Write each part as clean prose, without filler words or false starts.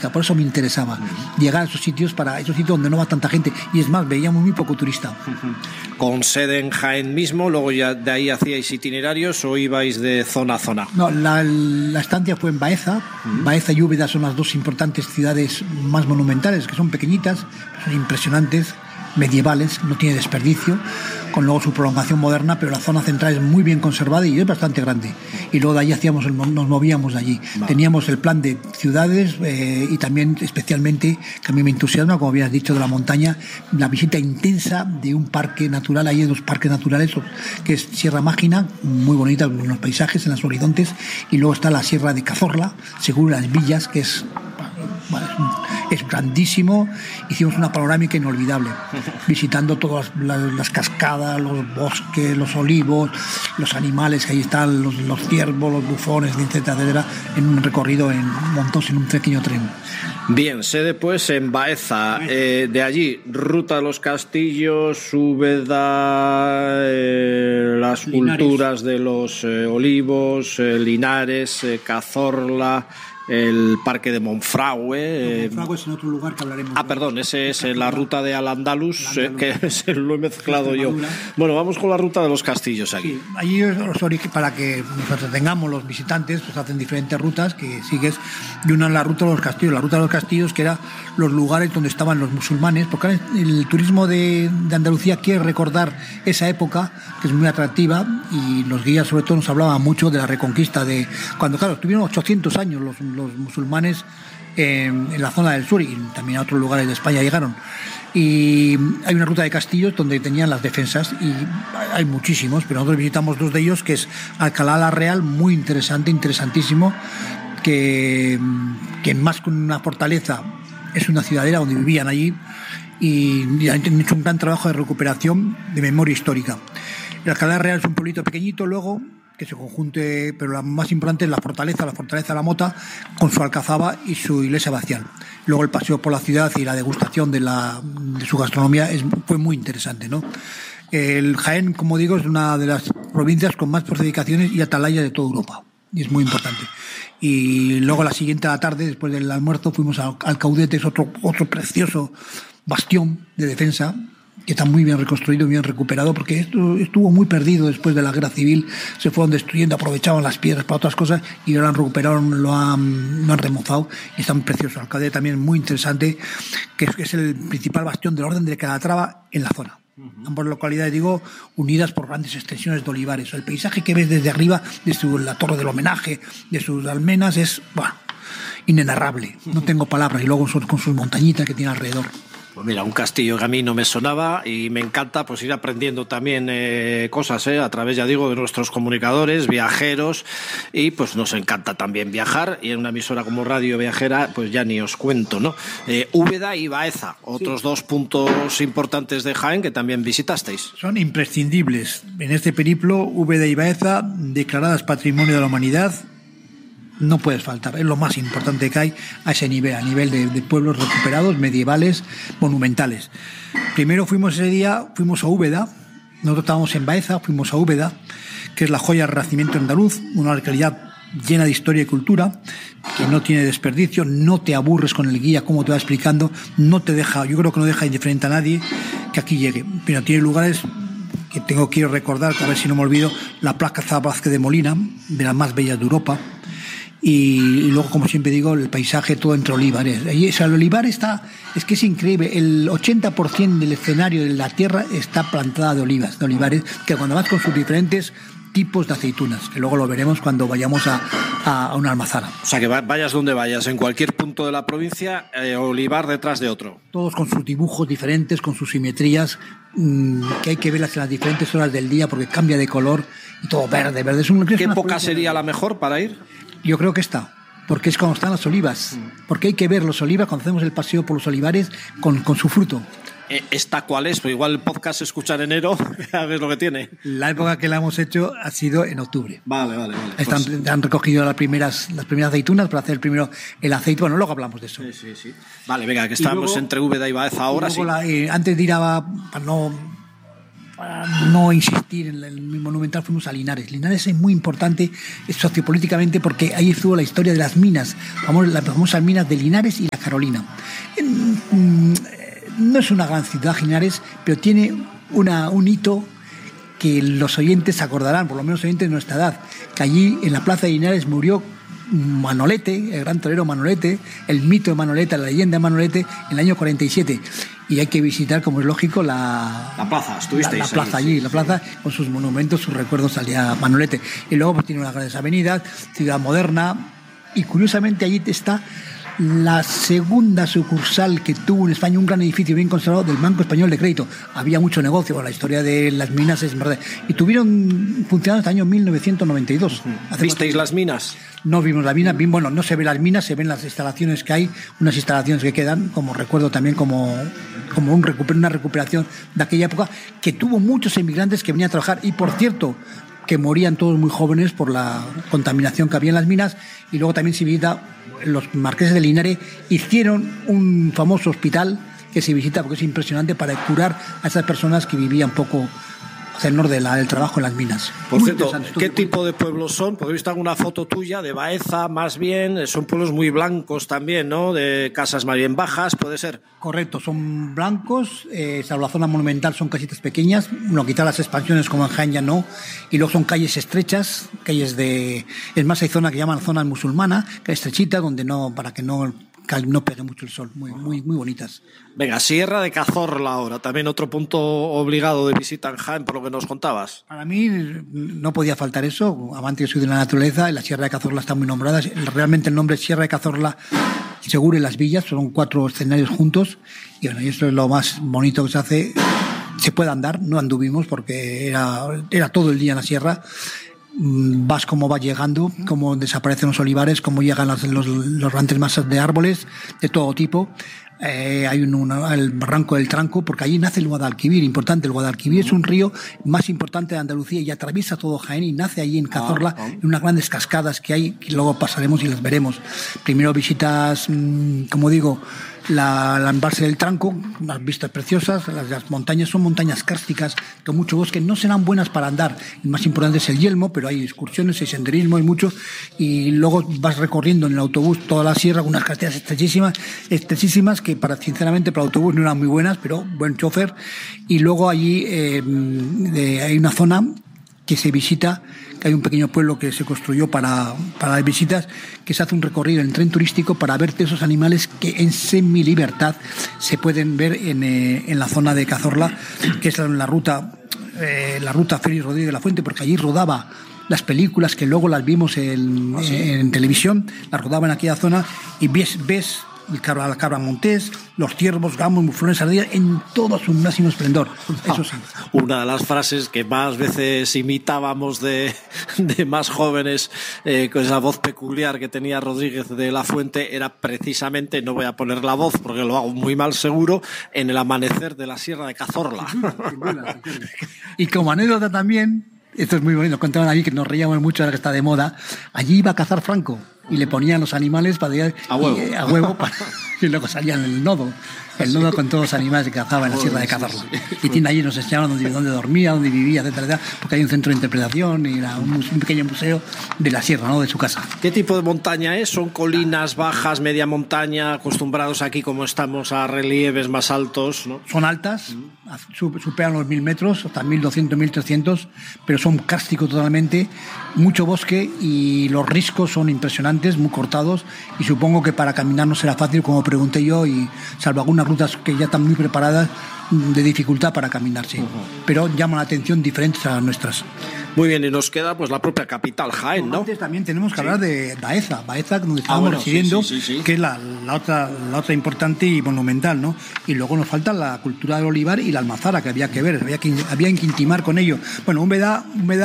turística, por eso me interesaba llegar a esos sitios donde no va tanta gente, y es más, veíamos muy poco turista. Con sede en Jaén mismo, luego ya de ahí hacíais itinerarios o ibais de zona a zona. No, la estancia fue en Baeza. Baeza y Úbeda son las dos importantes ciudades más monumentales, que son pequeñitas, son impresionantes, medievales, no tiene desperdicio, con luego su prolongación moderna, pero la zona central es muy bien conservada y es bastante grande. Y luego de allí nos movíamos de allí. Vale. Teníamos el plan de ciudades y también especialmente, que a mí me entusiasma, como habías dicho, de la montaña, la visita intensa de un parque natural. Hay 2 parques naturales, que es Sierra Mágina, muy bonita, con los paisajes en los horizontes, y luego está la Sierra de Cazorla, según las villas, que es grandísimo. Hicimos una panorámica inolvidable, visitando todas las cascadas, los bosques, los olivos, los animales que ahí están, los ciervos, los bufones, etcétera, etcétera, en un recorrido montados en un pequeño tren. Bien, sede pues en Baeza, de allí ruta a los castillos, Úbeda, las Linares, culturas de los olivos, Linares, Cazorla, el parque de Monfragüe. Monfragüe es en otro lugar que hablaremos. Perdón, ese es la ruta de Al-Ándalus, que se lo he mezclado yo. Bueno, vamos con la ruta de los castillos aquí. Sí, allí, para que nos entretengamos los visitantes, pues hacen diferentes rutas que sigues, y una es la ruta de los castillos. La ruta de los castillos, que era los lugares donde estaban los musulmanes, porque el turismo de Andalucía quiere recordar esa época, que es muy atractiva, y los guías sobre todo nos hablaban mucho de la reconquista, de cuando, claro, tuvieron 800 años los musulmanes en la zona del sur, y también a otros lugares de España llegaron. Y hay una ruta de castillos donde tenían las defensas, y hay muchísimos, pero nosotros visitamos 2 de ellos, que es Alcalá la Real, muy interesantísimo, que más que una fortaleza es una ciudadela donde vivían allí, y han hecho un gran trabajo de recuperación de memoria histórica. El Alcalá Real es un pueblito pequeñito, luego, que se conjunte, pero la más importante es la fortaleza de la Mota, con su alcazaba y su iglesia abacial. Luego el paseo por la ciudad y la degustación de su gastronomía fue muy interesante, ¿no? El Jaén, como digo, es una de las provincias con más fortificaciones y atalayas de toda Europa, y es muy importante. Y luego la siguiente a la tarde, después del almuerzo, fuimos al Caudete, es otro precioso bastión de defensa, que está muy bien reconstruido, bien recuperado, porque esto estuvo muy perdido después de la guerra civil, se fueron destruyendo, aprovechaban las piedras para otras cosas, y ahora lo recuperaron, lo han remozado, y está muy precioso. El Alcalde también muy interesante, que es el principal bastión del orden de Calatrava en la zona. Ambas localidades, digo, unidas por grandes extensiones de olivares. El paisaje que ves desde arriba, desde la Torre del Homenaje, de sus almenas, es inenarrable, no tengo palabras, y luego con sus montañitas que tiene alrededor. Pues mira, un castillo que a mí no me sonaba, y me encanta pues ir aprendiendo también cosas a través, ya digo, de nuestros comunicadores, viajeros, y pues nos encanta también viajar, y en una emisora como Radio Viajera pues ya ni os cuento, ¿no? Úbeda y Baeza, otros 2 puntos importantes de Jaén que también visitasteis. Son imprescindibles en este periplo. Úbeda y Baeza, declaradas Patrimonio de la Humanidad, no puedes faltar, es lo más importante que hay a ese nivel, a nivel de pueblos recuperados, medievales, monumentales. Primero ese día fuimos a Úbeda, nosotros estábamos en Baeza, fuimos a Úbeda, que es la joya del Renacimiento andaluz, una localidad llena de historia y cultura, que no tiene desperdicio, no te aburres con el guía, como te va explicando, yo creo que no deja indiferente a nadie que aquí llegue, pero tiene lugares que quiero recordar, a ver si no me olvido, la Plaza Vázquez de Molina, de las más bellas de Europa. Y luego, como siempre digo, el paisaje todo entre olivares. El olivar es que es increíble. El 80% del escenario de la tierra está plantada de olivares, que cuando vas con sus diferentes tipos de aceitunas, que luego lo veremos cuando vayamos a una almazara. O sea, que vayas donde vayas, en cualquier punto de la provincia, olivar detrás de otro. Todos con sus dibujos diferentes, con sus simetrías, que hay que verlas en las diferentes horas del día, porque cambia de color, y todo verde. ¿Qué época sería la mejor para ir? Yo creo que porque es cuando están las olivas, porque hay que ver los olivas cuando hacemos el paseo por los olivares con su fruto. ¿Esta cuál es? Pues igual el podcast se escucha en enero, a ver lo que tiene. La época que la hemos hecho ha sido en octubre. Vale. Han recogido las primeras aceitunas para hacer primero el aceite. Bueno, luego hablamos de eso. Sí. Vale, venga, que estamos luego, entre Úbeda y Baeza ahora, sí. Antes de ir a para no insistir en el monumental, fuimos a Linares. Linares es muy importante sociopolíticamente porque ahí estuvo la historia de las minas, las famosas minas de Linares y la Carolina. No es una gran ciudad, Linares, pero tiene un hito que los oyentes acordarán, por lo menos oyentes de nuestra edad, que allí en la plaza de Linares murió Manolete, el gran torero Manolete, el mito de Manolete, la leyenda de Manolete, en el año 47. Y hay que visitar, como es lógico, la plaza. Estuvisteis la plaza allí, la plaza con sus monumentos, sus recuerdos al día Manolete. Y luego pues, tiene unas grandes avenidas, ciudad moderna, y curiosamente allí está la segunda sucursal que tuvo en España, un gran edificio bien conservado del Banco Español de Crédito. Había mucho negocio, bueno, la historia de las minas es verdad. Y tuvieron funcionando hasta el año 1992. ¿Visteis las minas? No vimos la mina, bueno, no se ven las minas, se ven las instalaciones que hay, unas instalaciones que quedan, como recuerdo también como una recuperación de aquella época, que tuvo muchos emigrantes que venían a trabajar. Y por cierto, que morían todos muy jóvenes por la contaminación que había en las minas. Y luego también se visita, los marqueses de Linares hicieron un famoso hospital que se visita porque es impresionante para curar a esas personas que vivían poco tenor del trabajo en las minas. Por cierto, ¿qué tipo de pueblos son? Porque he visto alguna foto tuya de Baeza, más bien, son pueblos muy blancos también, ¿no? De casas más bien bajas, ¿puede ser? Correcto, son blancos, salvo la zona monumental son casitas pequeñas, bueno, quizás las expansiones como en Jaén ya no, y luego son calles estrechas, es más, hay zona que llaman zona musulmana, que es estrechita, donde para que no pegue mucho el sol, muy bonitas. Venga, Sierra de Cazorla ahora, también otro punto obligado de visita en Jaén, por lo que nos contabas. Para mí no podía faltar eso, amante yo soy de la naturaleza, y la Sierra de Cazorla está muy nombrada, realmente el nombre es Sierra de Cazorla, Segura y Las Villas, son 4 escenarios juntos, y bueno, y esto es lo más bonito que se hace. Se puede andar, no anduvimos porque era todo el día en la sierra. Vas como va llegando, cómo desaparecen los olivares, cómo llegan los grandes masas de árboles de todo tipo. Hay el barranco del Tranco, porque allí nace el Guadalquivir, importante. El Guadalquivir es un río más importante de Andalucía y atraviesa todo Jaén y nace allí en Cazorla, en unas grandes cascadas que hay, que luego pasaremos y las veremos. Primero visitas, como digo, la embalse del Tranco, unas vistas preciosas. Las montañas son montañas kársticas con mucho bosque, no serán buenas para andar. El más importante es el Yelmo, pero hay excursiones, hay senderismo, hay mucho. Y luego vas recorriendo en el autobús toda la sierra con unas carreteras estrechísimas que sinceramente para el autobús no eran muy buenas, pero buen chofer. Y luego allí hay una zona que se visita, que hay un pequeño pueblo que se construyó para las visitas, que se hace un recorrido en tren turístico para ver esos animales que en semilibertad se pueden ver en la zona de Cazorla, que es la ruta Félix Rodríguez de la Fuente, porque allí rodaba las películas que luego las vimos en televisión, las rodaba en aquella zona, y ves la cabra montés, los ciervos, gamos, muflones, ardillas, en todo su máximo esplendor. Eso sí. Una de las frases que más veces imitábamos de más jóvenes, con esa voz peculiar que tenía Rodríguez de la Fuente, era precisamente, no voy a poner la voz porque lo hago muy mal seguro, en el amanecer de la Sierra de Cazorla. Y como anécdota también, esto es muy bonito, contaban allí que nos reíamos mucho ahora que está de moda, allí iba a cazar Franco y le ponían los animales para ir a huevo y luego salían el nodo con todos los animales que cazaba en la Sierra de Cazorla. Y tiene allí, nos enseñaron dónde dormía, dónde vivía, etcétera, porque hay un centro de interpretación y era un pequeño museo de la sierra, ¿no? De su casa. ¿Qué tipo de montaña es? ¿Son colinas bajas, media montaña, acostumbrados aquí como estamos a relieves más altos, ¿no? Son altas, superan los 1000 metros, hasta 1200, 1300, pero son cársticos totalmente, mucho bosque y los riscos son impresionantes, muy cortados, y supongo que para caminar no será fácil, como pregunté yo, y salvo algunas rutas que ya están muy preparadas, de dificultad para caminar, sí. Pero llaman la atención diferentes a las nuestras. Muy bien, y nos queda pues la propia capital, Jaén, ¿no? Antes también tenemos que hablar de Baeza, donde estábamos residiendo, que es la otra importante y monumental, ¿no? Y luego nos falta la cultura del olivar y la almazara, que había que ver, había que intimar con ello. Bueno, Úbeda,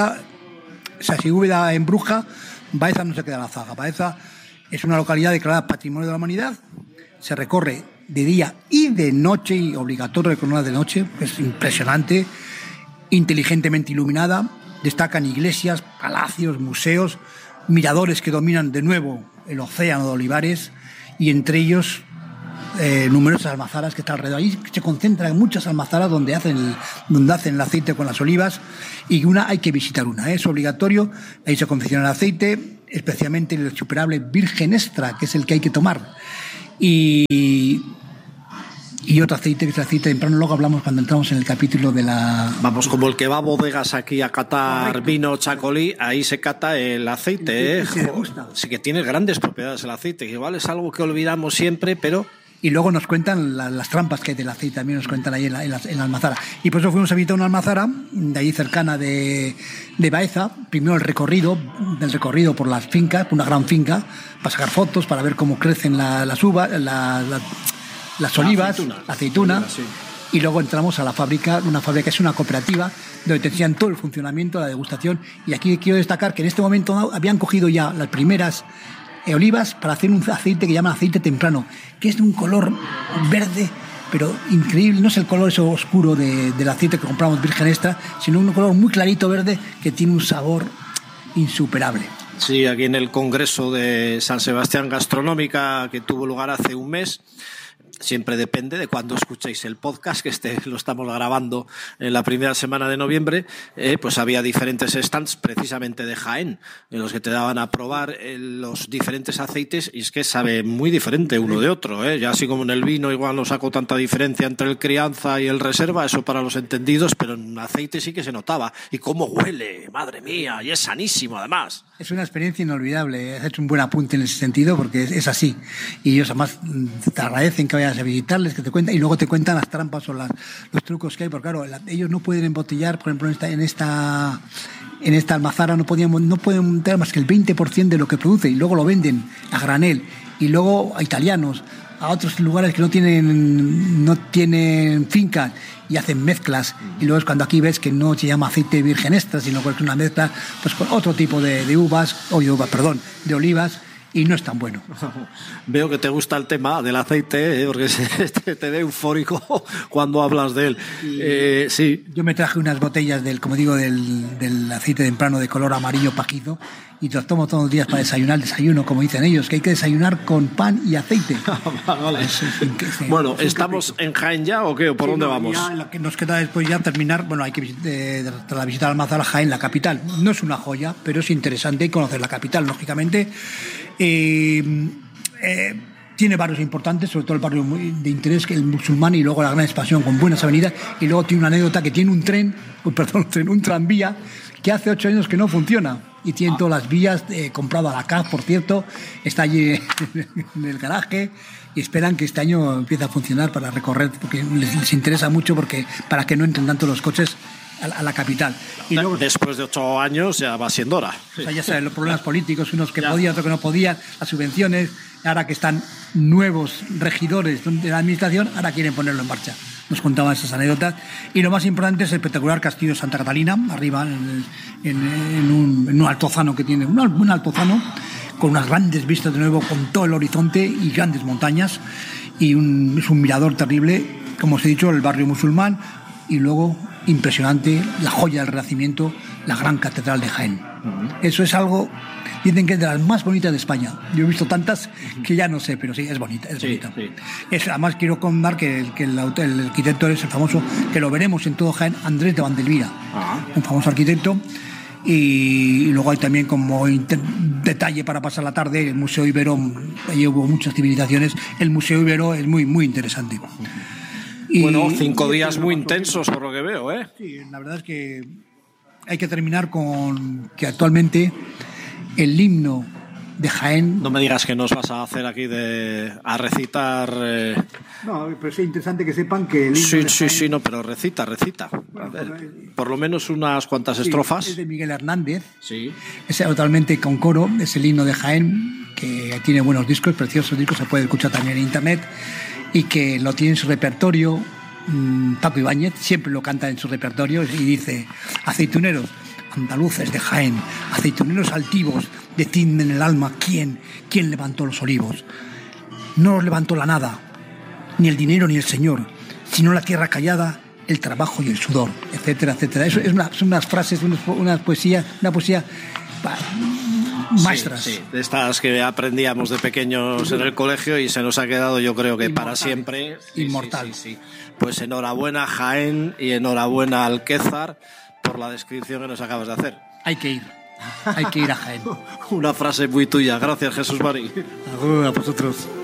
o sea, si Úbeda embruja, Baeza no se queda en la zaga. Baeza es una localidad declarada Patrimonio de la Humanidad, se recorre de día y de noche, y obligatorio recorrer de noche, es impresionante, inteligentemente iluminada, destacan iglesias, palacios, museos, miradores que dominan de nuevo el océano de olivares, y entre ellos numerosas almazaras que están alrededor. Ahí se concentran muchas almazaras donde hacen el aceite con las olivas, y hay que visitar una, es obligatorio. Ahí se confecciona el aceite, especialmente el insuperable virgen extra, que es el que hay que tomar. Y otro aceite, que es el aceite temprano. Luego hablamos cuando entramos en el capítulo de la... Vamos, como el que va a bodegas aquí a catar correcto, vino chacolí, ahí se cata el aceite. Sí, que tiene grandes propiedades el aceite, que igual es algo que olvidamos siempre, pero... Y luego nos cuentan las trampas que hay del aceite, también nos cuentan ahí en la almazara. Y por eso fuimos a visitar una almazara de ahí cercana de Baeza. Primero el recorrido por las fincas, por una gran finca, para sacar fotos, para ver cómo crecen las uvas, las olivas, la aceituna. Sí. Y luego entramos a la fábrica, una fábrica que es una cooperativa, donde te enseñan todo el funcionamiento, la degustación. Y aquí quiero destacar que en este momento habían cogido ya las primeras olivas para hacer un aceite que llaman aceite temprano, que es de un color verde, pero increíble. No es el color eso oscuro del aceite que compramos virgen extra, sino un color muy clarito verde que tiene un sabor insuperable. Sí, aquí en el Congreso de San Sebastián Gastronómica, que tuvo lugar hace un mes, siempre depende de cuándo escuchéis el podcast, que lo estamos grabando en la primera semana de noviembre, pues había diferentes stands precisamente de Jaén, en los que te daban a probar los diferentes aceites, y es que sabe muy diferente uno de otro, ya así como en el vino igual no saco tanta diferencia entre el crianza y el reserva, eso para los entendidos, pero en aceite sí que se notaba. Y cómo huele, madre mía, y es sanísimo además. Es una experiencia inolvidable, has hecho un buen apunte en ese sentido, porque es así, y ellos además te agradecen que vayas a visitarles, que te cuentan, y luego te cuentan las trampas o los trucos que hay, porque claro, ellos no pueden embotellar, por ejemplo, en esta almazara no pueden montar más que el 20% de lo que produce, y luego lo venden a granel, y luego a italianos, a otros lugares que no tienen fincas, y hacen mezclas, y luego es cuando aquí ves que no se llama aceite virgen extra, sino que es una mezcla pues con otro tipo de olivas, y no es tan bueno. Veo que te gusta el tema del aceite, porque te ve eufórico cuando hablas de él. Sí. Yo me traje unas botellas del aceite temprano de color amarillo pajizo, y los tomo todos los días para desayuno, como dicen ellos, que hay que desayunar con pan y aceite. Vale. Bueno, ¿estamos en Jaén ya o qué? ¿O por dónde vamos? Ya, lo que nos queda después ya terminar, hay que tras la visita al Almazara, Jaén, la capital. No es una joya, pero es interesante conocer la capital, lógicamente. Tiene barrios importantes, sobre todo el barrio de interés, que el Musulmán, y luego la Gran Expansión con buenas avenidas, y luego tiene una anécdota que tiene un tranvía que hace 8 años que no funciona, y tiene todas las vías, comprado a la CAF, por cierto, está allí en el garaje, y esperan que este año empiece a funcionar para recorrer, porque les interesa mucho, para que no entren tanto los coches a la capital. Y luego, después de 8 años ya va siendo hora. O sea, ya saben, los problemas políticos, unos que podían, otros que no podían, las subvenciones, ahora que están nuevos regidores de la administración, ahora quieren ponerlo en marcha. Nos contaban esas anécdotas. Y lo más importante es el espectacular castillo de Santa Catalina, arriba en un altozano que tiene, un altozano con unas grandes vistas de nuevo, con todo el horizonte y grandes montañas, y es un mirador terrible, como os he dicho, el barrio musulmán, y luego impresionante, la joya del Renacimiento, la gran catedral de Jaén. Eso es algo, dicen que es de las más bonitas de España. Yo he visto tantas que ya no sé, pero sí, es bonita. Sí. Además quiero contar que el arquitecto es el famoso, que lo veremos en todo Jaén, Andrés de Vandelvira, un famoso arquitecto. Y luego hay también, como detalle para pasar la tarde, el Museo Ibero. Allí hubo muchas civilizaciones. El Museo Ibero es muy, muy interesante. Bueno, 5 días muy intensos por lo que veo, ¿eh? Sí, la verdad es que hay que terminar con que actualmente el himno de Jaén... No me digas que nos vas a hacer aquí a recitar... No, pero es interesante que sepan que el himno de Jaén... Sí, no, pero recita. A ver, por lo menos unas cuantas estrofas. Es de Miguel Hernández. Sí. Es totalmente con coro, es el himno de Jaén, que tiene buenos discos, preciosos discos, se puede escuchar también en internet, y que lo tiene en su repertorio. Paco Ibáñez siempre lo canta en su repertorio y dice: aceituneros andaluces de Jaén, aceituneros altivos, decidme en el alma quién levantó los olivos. No los levantó la nada, ni el dinero ni el señor, sino la tierra callada, el trabajo y el sudor, etcétera, etcétera. Eso son unas frases, una poesía maestras. Sí, de estas que aprendíamos de pequeños en el colegio y se nos ha quedado, yo creo que para siempre. Inmortal. Sí. Pues enhorabuena Jaén y enhorabuena Alquézar por la descripción que nos acabas de hacer. Hay que ir a Jaén. Una frase muy tuya. Gracias, Jesús Mari. A vosotros.